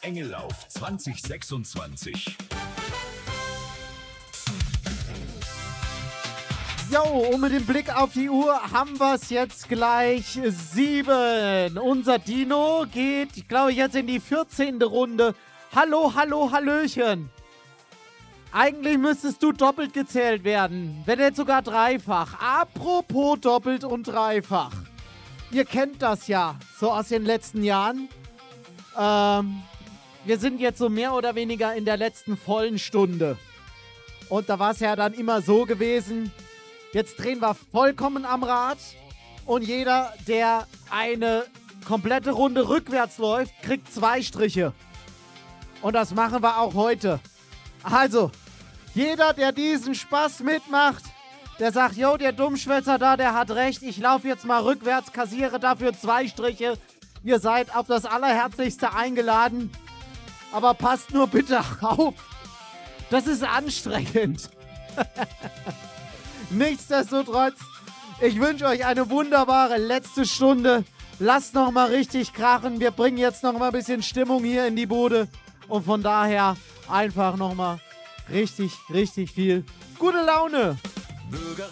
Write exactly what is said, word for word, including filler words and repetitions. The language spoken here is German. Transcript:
Engellauf zwanzig sechsundzwanzig. Jo, und mit dem Blick auf die Uhr haben wir es jetzt gleich sieben. Unser Dino geht, ich glaube, jetzt in die vierzehnte Runde. Hallo, hallo, hallöchen. Eigentlich müsstest du doppelt gezählt werden, wenn nicht sogar dreifach. Apropos doppelt und dreifach. Ihr kennt das ja, so aus den letzten Jahren. Ähm, wir sind jetzt so mehr oder weniger in der letzten vollen Stunde. Und da war es ja dann immer so gewesen, jetzt drehen wir vollkommen am Rad und jeder, der eine komplette Runde rückwärts läuft, kriegt zwei Striche. Und das machen wir auch heute. Also, jeder, der diesen Spaß mitmacht, der sagt, jo, der Dummschwätzer da, der hat recht, ich laufe jetzt mal rückwärts, kassiere dafür zwei Striche. Ihr seid auf das Allerherzlichste eingeladen, aber passt nur bitte auf. Das ist anstrengend. Nichtsdestotrotz, ich wünsche euch eine wunderbare letzte Stunde. Lasst noch mal richtig krachen. Wir bringen jetzt noch mal ein bisschen Stimmung hier in die Bude. Und von daher einfach noch mal richtig, richtig viel gute Laune. Bürger